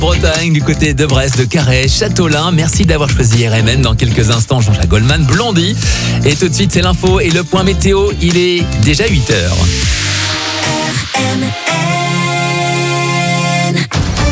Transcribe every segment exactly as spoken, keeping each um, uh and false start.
Bretagne, du côté de Brest, de Carhaix, Châteaulin. Merci d'avoir choisi R M N. Dans quelques instants, Jean-Jacques Goldman, Blondie. Et tout de suite, c'est l'info et le point météo. Il est déjà huit heures. R M N.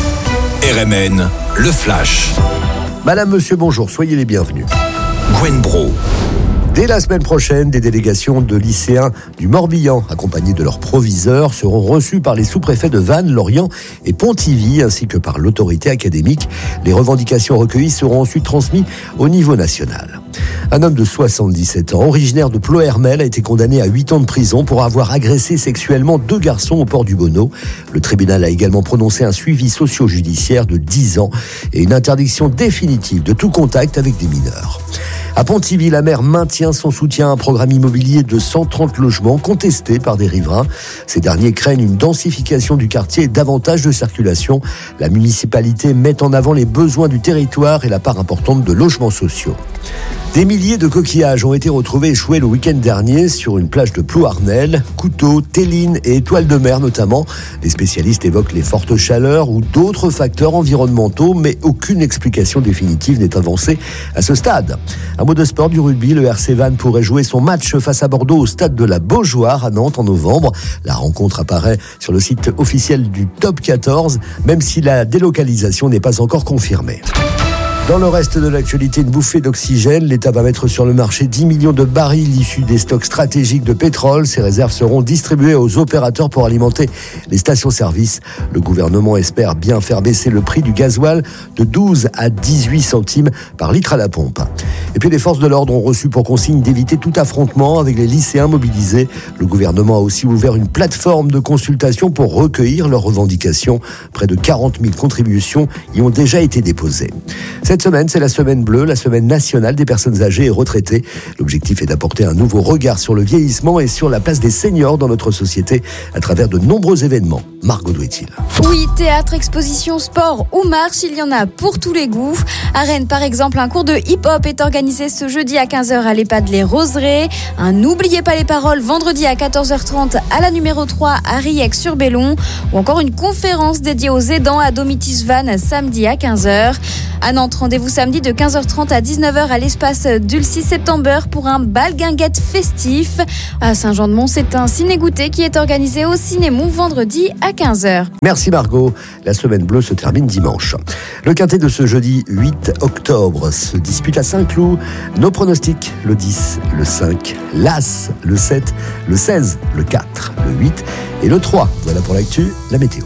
R M N, le flash. Madame, monsieur, bonjour, soyez les bienvenus. Gwen Bro. Dès la semaine prochaine, des délégations de lycéens du Morbihan, accompagnés de leurs proviseurs, seront reçus par les sous-préfets de Vannes, Lorient et Pontivy, ainsi que par l'autorité académique. Les revendications recueillies seront ensuite transmises au niveau national. Un homme de soixante-dix-sept ans, originaire de Ploërmel, a été condamné à huit ans de prison pour avoir agressé sexuellement deux garçons au port du Bonneau. Le tribunal a également prononcé un suivi socio-judiciaire de dix ans et une interdiction définitive de tout contact avec des mineurs. À Pontivy, la maire maintient son soutien à un programme immobilier de cent trente logements contesté par des riverains. Ces derniers craignent une densification du quartier et davantage de circulation. La municipalité met en avant les besoins du territoire et la part importante de logements sociaux. Des milliers de coquillages ont été retrouvés échoués le week-end dernier sur une plage de Ploërmel. Couteaux, télines et étoiles de mer notamment. Les spécialistes évoquent les fortes chaleurs ou d'autres facteurs environnementaux, mais aucune explication définitive n'est avancée à ce stade. Un mot de sport, du rugby, le R C Vannes pourrait jouer son match face à Bordeaux au stade de la Beaujoire à Nantes en novembre. La rencontre apparaît sur le site officiel du Top quatorze, même si la délocalisation n'est pas encore confirmée. Dans le reste de l'actualité, une bouffée d'oxygène. L'État va mettre sur le marché dix millions de barils issus des stocks stratégiques de pétrole. Ces réserves seront distribuées aux opérateurs pour alimenter les stations-service. Le gouvernement espère bien faire baisser le prix du gasoil de douze à dix-huit centimes par litre à la pompe. Et puis les forces de l'ordre ont reçu pour consigne d'éviter tout affrontement avec les lycéens mobilisés. Le gouvernement a aussi ouvert une plateforme de consultation pour recueillir leurs revendications. Près de quarante mille contributions y ont déjà été déposées. Cette semaine, c'est la semaine bleue, la semaine nationale des personnes âgées et retraitées. L'objectif est d'apporter un nouveau regard sur le vieillissement et sur la place des seniors dans notre société à travers de nombreux événements. Margot Douet-il. Oui, théâtre, exposition, sport ou marche, il y en a pour tous les goûts. À Rennes, par exemple, un cours de hip-hop est organisé ce jeudi à quinze heures à l'EHPAD Les Roseraies. Un N'oubliez pas les paroles vendredi à quatorze heures trente à la numéro trois à Riec-sur-Bellon. Ou encore une conférence dédiée aux aidants à Domitis Vannes samedi à quinze heures. À Nantes, rendez-vous samedi de quinze heures trente à dix-neuf heures à l'espace Dulcie September pour un bal guinguette festif. À Saint-Jean-de-Mont, c'est un ciné-goûter qui est organisé au Cinémon vendredi à quinze heures. Merci Margot. La semaine bleue se termine dimanche. Le quintet de ce jeudi huit octobre se dispute à Saint-Cloud. Nos pronostics, le dix, le cinq, l'As, le sept, le seize, le quatre, le huit et le trois. Voilà pour l'actu, la météo.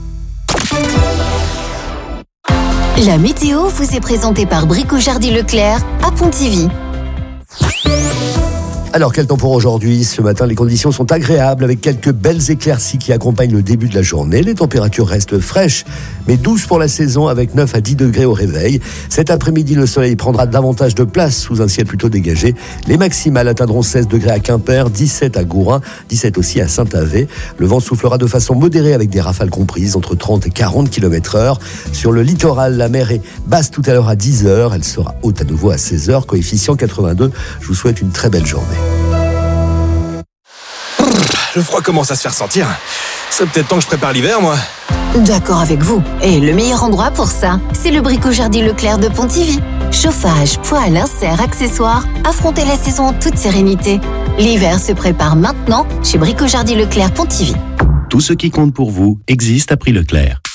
La météo vous est présentée par Brico Jardy Leclerc à Pontivy. Alors, quel temps pour aujourd'hui ? Ce matin, les conditions sont agréables avec quelques belles éclaircies qui accompagnent le début de la journée. Les températures restent fraîches, mais douces pour la saison avec neuf à dix degrés au réveil. Cet après-midi, le soleil prendra davantage de place sous un ciel plutôt dégagé. Les maximales atteindront seize degrés à Quimper, dix-sept à Gourin, dix-sept aussi à Saint-Avé. Le vent soufflera de façon modérée avec des rafales comprises entre trente et quarante kilomètres heure. Sur le littoral, la mer est basse tout à l'heure à dix heures. Elle sera haute à nouveau à seize heures, coefficient quatre-vingt-deux. Je vous souhaite une très belle journée. Le froid commence à se faire sentir. C'est peut-être temps que je prépare l'hiver, moi. D'accord avec vous. Et le meilleur endroit pour ça, c'est le Brico Jardy Leclerc de Pontivy. Chauffage, poêle, insert, accessoires, affrontez la saison en toute sérénité. L'hiver se prépare maintenant chez Brico Jardy Leclerc Pontivy. Tout ce qui compte pour vous existe à prix Leclerc.